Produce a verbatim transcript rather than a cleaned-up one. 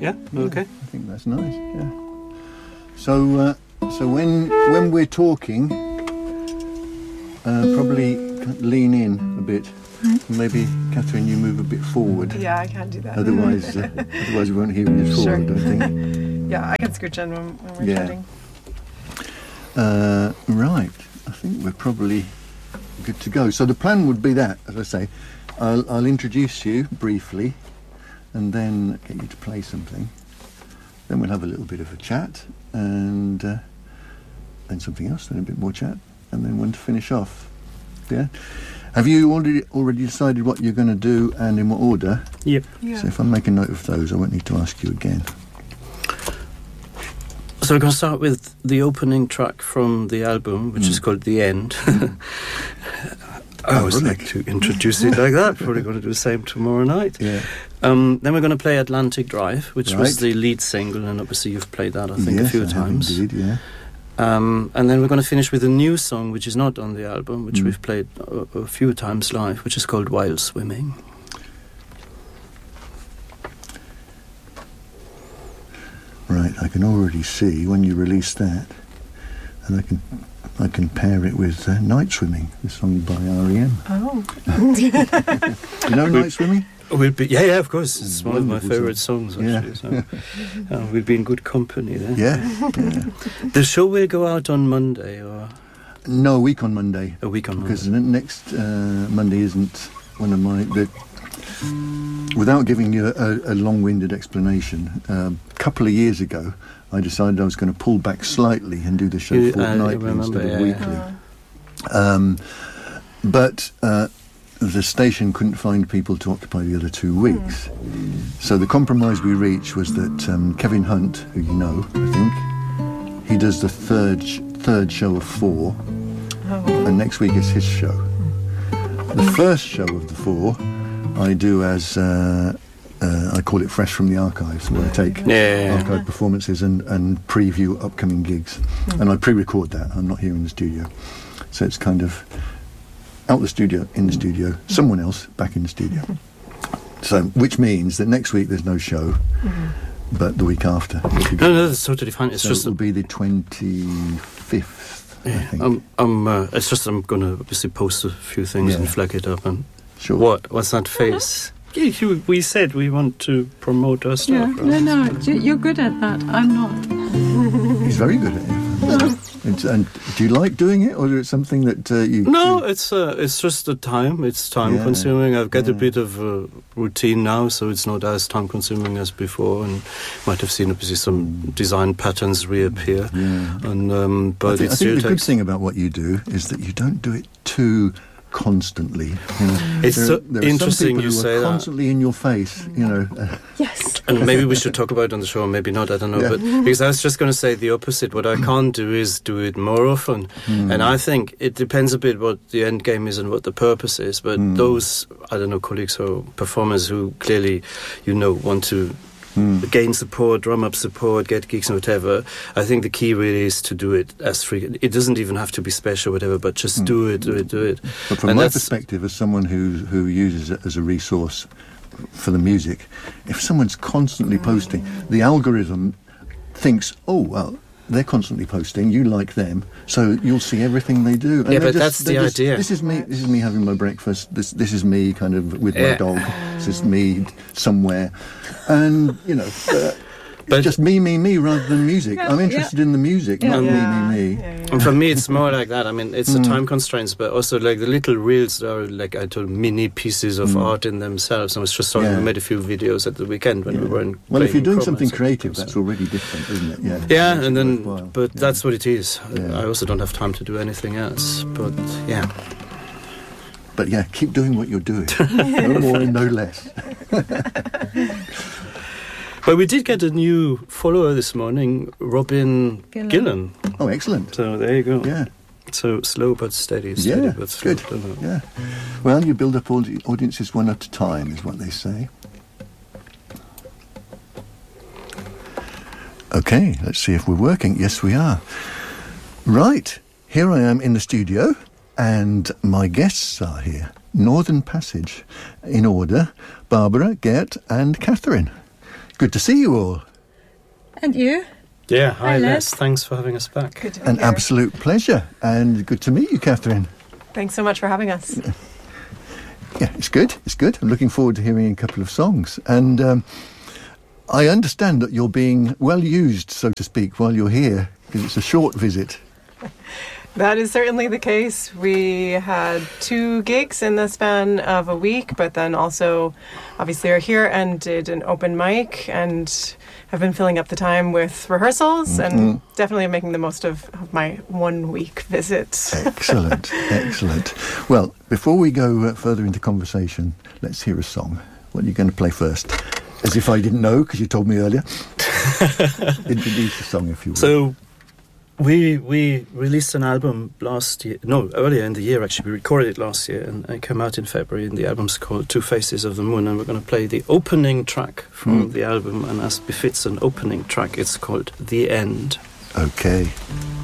Yeah, yeah, okay. I think that's nice. Yeah. So, uh, so when when we're talking, uh, probably lean in a bit. Mm-hmm. Maybe, Catherine, you move a bit forward. Yeah, I can't do that. Otherwise, uh, otherwise we won't hear you at all. Sure. I don't think. Yeah, I can scooch in when, when we're yeah. chatting. Uh, right. I think we're probably good to go. So the plan would be that, as I say, I'll, I'll introduce you briefly, and then get you to play something. Then we'll have a little bit of a chat, and uh, then something else, then a bit more chat, and then one to finish off. Yeah. Have you already already decided what you're going to do and in what order? Yep. Yeah. So if I make a note of those, I won't need to ask you again. So we're going to start with the opening track from the album, which mm. is called The End. I always like to introduce it like that. Probably going to do the same tomorrow night. Yeah. Um, then we're going to play Atlantic Drive, which right. was the lead single, and obviously you've played that, I think, yes, a few I times. Have indeed, yeah. Um, and then we're going to finish with a new song, which is not on the album, which mm. we've played a, a few times live, which is called Wild Swimming. Right, I can already see when you release that, and I can I can pair it with uh, Night Swimming, the song by R E M. Oh. You know Night Swimming? We'll be, yeah, yeah, of course. It's one of my favourite song. songs, actually. Yeah. So, uh, we'll be in good company there. Yeah, yeah. The show will go out on Monday, or...? No, a week on Monday. A week on Monday. Because next uh, Monday isn't one of my... The, without giving you a, a long-winded explanation, uh, a couple of years ago, I decided I was going to pull back slightly and do the show You, fortnightly uh, instead yeah, of weekly. Yeah. Um, but... Uh, the station couldn't find people to occupy the other two weeks. Mm. So the compromise we reached was that um, Kevin Hunt, who you know, I think, he does the third sh- third show of four, oh. and next week is his show. The first show of the four I do as, uh, uh, I call it Fresh from the Archives, where I take yeah, yeah, yeah. archive performances and, and preview upcoming gigs. Mm. And I pre-record that, I'm not here in the studio. So it's kind of... out the studio, in the studio, someone else back in the studio. So, which means that next week there's no show, mm-hmm. but the week after. No, no, that's totally fine. It's so just it'll be the twenty-fifth, yeah, I think. I'm, I'm, uh, it's just I'm going to obviously post a few things yeah. and flag it up. And sure. What? What's that face? Yeah, you, we said we want to promote our stuff. Yeah, right? no, no, you're good at that. I'm not. He's very good at it. And, and do you like doing it, or is it something that uh, you... No, do? it's uh, it's just the time. It's time-consuming. Yeah, I've got yeah. a bit of a routine now, so it's not as time-consuming as before, and might have seen obviously some design patterns reappear. Yeah. And um, but I think, it I think the takes... good thing about what you do is that you don't do it too... constantly, you know. It's there, so there interesting are some people you who say are that. constantly in your face, you know. Yes. And maybe we should talk about it on the show, maybe not, I don't know. Yeah. But because I was just going to say the opposite. What I can't do is do it more often. Mm. And I think it depends a bit what the end game is and what the purpose is. But mm. those, I don't know, colleagues or performers who clearly, you know, want to Mm. gain support, drum up support, get gigs and whatever. I think the key really is to do it as frequent. It doesn't even have to be special, whatever, but just mm. do it, do it, do it. But from and my perspective, as someone who who uses it as a resource for the music, if someone's constantly posting, the algorithm thinks, oh well, they're constantly posting. You like them, so you'll see everything they do. And yeah, but just, that's the just, idea. This is me. This is me having my breakfast. This this is me kind of with yeah. my dog. This is me somewhere, and you know. Uh, But just me, me, me, rather than music. Yeah, I'm interested yeah. in the music, yeah. not yeah. me, me, me. Yeah, yeah. And for me, it's more like that. I mean, it's Mm. the time constraints, but also like the little reels are like I told mini pieces of Mm. art in themselves. I was just talking. Yeah. We made a few videos at the weekend when Yeah. we weren't. Well, if you're doing Chroma, something so- creative, so- that's already different, isn't it? Yeah. Yeah, Makes and it then, worthwhile. but Yeah. that's what it is. Yeah. I also don't have time to do anything else. But yeah. But yeah, keep doing what you're doing. No more and no less. But we did get a new follower this morning, Robin Gillen. Gillen. Oh, excellent. So there you go. Yeah. So slow but steady, steady Yeah, but slow. good. Don't know. Yeah. Well, you build up audi- audiences one at a time, is what they say. Okay, let's see if we're working. Yes, we are. Right, here I am in the studio, and my guests are here. Northern Passage, in order, Barbara, Gert and Catherine. good to see you all. And you? Yeah, hi, Hi, Les. Les. Thanks for having us back. Good to be An here. absolute pleasure, and good to meet you, Catherine. Thanks so much for having us. Yeah, it's good. It's good. I'm looking forward to hearing a couple of songs. And um, I understand that you're being well used, so to speak, while you're here, because it's a short visit. That is certainly the case. We had two gigs in the span of a week, but then also obviously are here and did an open mic and have been filling up the time with rehearsals Mm-hmm. and definitely making the most of, of my one week visit. Excellent, excellent. Well, before we go uh, further into conversation, let's hear a song. What are you going to play first? As if I didn't know, because you told me earlier. Introduce the song, if you will. So, we we released an album last year, no, earlier in the year actually. We recorded it last year and it came out in February, and the album's called Two Faces of the Moon, and we're going to play the opening track from Mm. the album, and as befits an opening track, it's called The End. Okay.